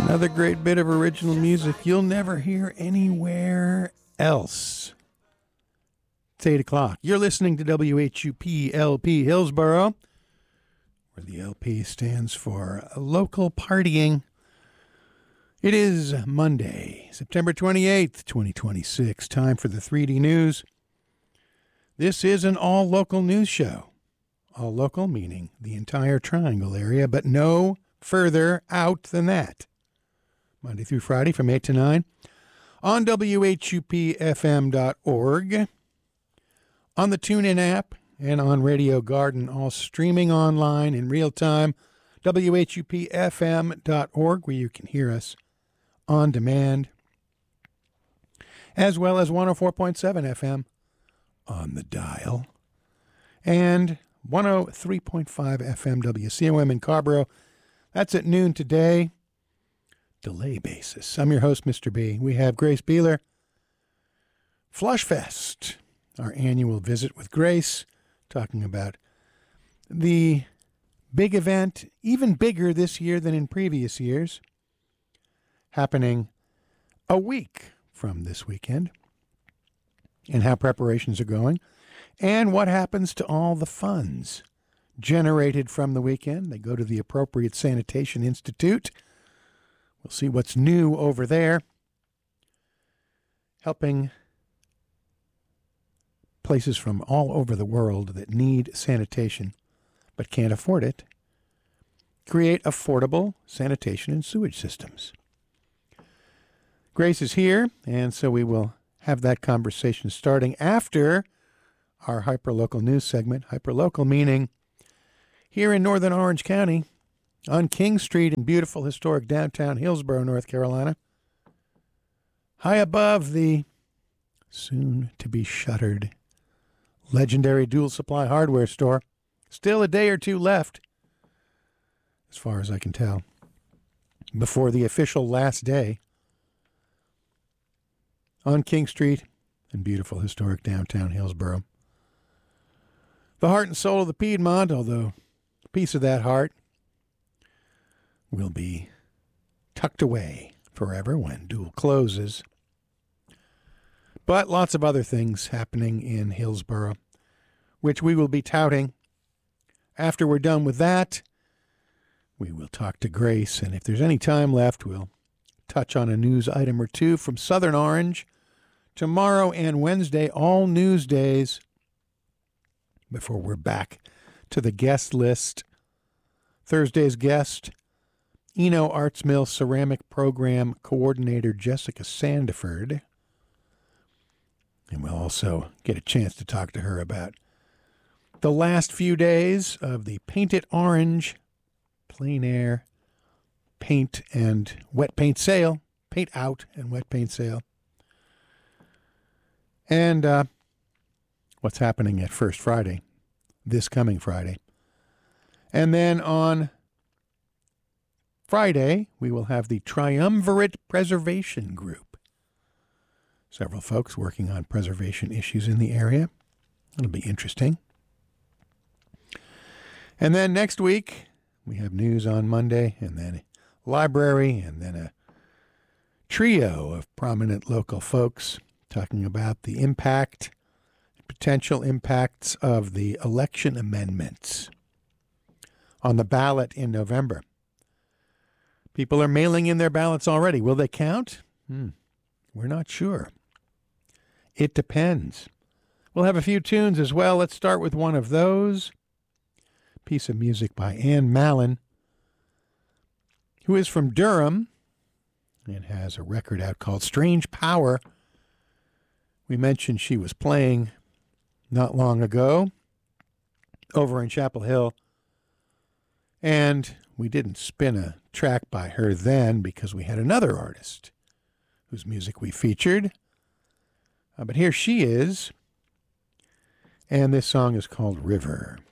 Another great bit of original music you'll never hear anywhere else. It's 8 o'clock. You're listening to WHUP LP Hillsborough, where the LP stands for Local Partying. It is Monday, September 28th, 2026. Time for the 3D News. This is an all-local news show. All local meaning the entire Triangle area, but no further out than that. Monday through Friday from 8 to 9 on WHUPFM.org, on the TuneIn app, and on Radio Garden, all streaming online in real time. WHUPFM.org, where you can hear us on demand, as well as 104.7 FM on the dial, and 103.5 FM WCOM in Carborough. That's at noon today. Delay basis. I'm your host, Mr. B. We have Grace Beeler. Flushfest, our annual visit with Grace, talking about the big event, even bigger this year than in previous years, happening a week from this weekend, and how preparations are going, and what happens to all the funds generated from the weekend. They go to the appropriate Sanitation Institute. We'll see what's new over there, helping places from all over the world that need sanitation but can't afford it create affordable sanitation and sewage systems. Grace is here, and so we will have that conversation starting after our hyperlocal news segment. Hyperlocal meaning here in northern Orange County, on King Street in beautiful historic downtown Hillsborough, North Carolina, high above the soon-to-be-shuttered legendary Dual Supply hardware store. Still a day or two left, as far as I can tell, before the official last day. On King Street in beautiful historic downtown Hillsborough. The heart and soul of the Piedmont, although a piece of that heart will be tucked away forever when Dual closes. But lots of other things happening in Hillsborough, which we will be touting. After we're done with that, we will talk to Grace, and if there's any time left, we'll touch on a news item or two from Southern Orange. Tomorrow and Wednesday, all news days, before we're back to the guest list. Thursday's guest, Eno Arts Mill Ceramic Program Coordinator Jessica Sandiford. And we'll also get a chance to talk to her about the last few days of the Paint It Orange plein air paint and wet paint sale, paint out and wet paint sale. And what's happening at First Friday, this coming Friday. And then on Friday, we will have the Triumvirate Preservation Group. Several folks working on preservation issues in the area. It'll be interesting. And then next week, we have news on Monday, and then library, and then a trio of prominent local folks talking about the impact, potential impacts of the election amendments on the ballot in November. People are mailing in their ballots already. Will they count? We're not sure. It depends. We'll have a few tunes as well. Let's start with one of those. Piece of music by Ann Mallon, who is from Durham and has a record out called Strange Power. We mentioned she was playing not long ago over in Chapel Hill, and we didn't spin a track by her then because we had another artist whose music we featured. But here she is, and this song is called River.